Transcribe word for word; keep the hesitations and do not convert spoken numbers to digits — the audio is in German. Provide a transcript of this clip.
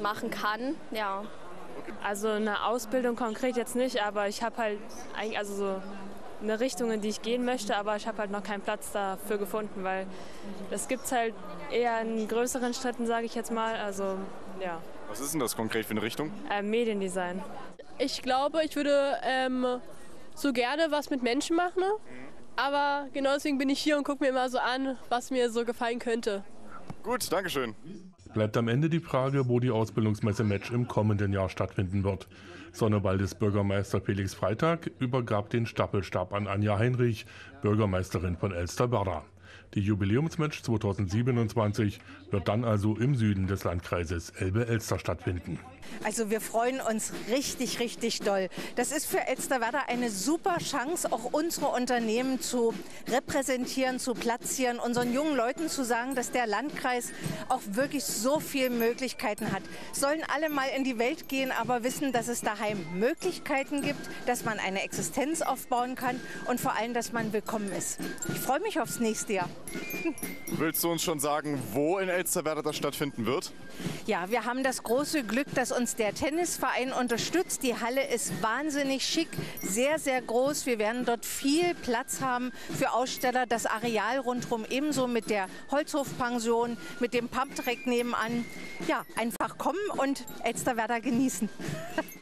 machen kann. Ja. Also eine Ausbildung konkret jetzt nicht, aber ich habe halt eigentlich also so eine Richtung, in die ich gehen möchte, aber ich habe halt noch keinen Platz dafür gefunden, weil das gibt es halt eher in größeren Städten, sage ich jetzt mal. Also ja. Was ist denn das konkret für eine Richtung? Äh, Mediendesign. Ich glaube, ich würde ähm, so gerne was mit Menschen machen, aber genau deswegen bin ich hier und gucke mir immer so an, was mir so gefallen könnte. Gut, Dankeschön. Bleibt am Ende die Frage, wo die Ausbildungsmesse Match im kommenden Jahr stattfinden wird. Sonnewaldes Bürgermeister Felix Freitag übergab den Staffelstab an Anja Heinrich, Bürgermeisterin von Elsterwerda. Die Jubiläumsmatch zweitausendsiebenundzwanzig wird dann also im Süden des Landkreises Elbe-Elster stattfinden. Also wir freuen uns richtig, richtig doll. Das ist für Elsterwerda eine super Chance, auch unsere Unternehmen zu repräsentieren, zu platzieren, unseren jungen Leuten zu sagen, dass der Landkreis auch wirklich so viele Möglichkeiten hat. Sollen alle mal in die Welt gehen, aber wissen, dass es daheim Möglichkeiten gibt, dass man eine Existenz aufbauen kann und vor allem, dass man willkommen ist. Ich freue mich aufs nächste Jahr. Willst du uns schon sagen, wo in Elsterwerda das stattfinden wird? Ja, wir haben das große Glück, dass uns der Tennisverein unterstützt. Die Halle ist wahnsinnig schick, sehr, sehr groß. Wir werden dort viel Platz haben für Aussteller. Das Areal rundherum ebenso mit der Holzhofpension, mit dem Pub direkt nebenan. Ja, einfach kommen und Elsterwerda genießen.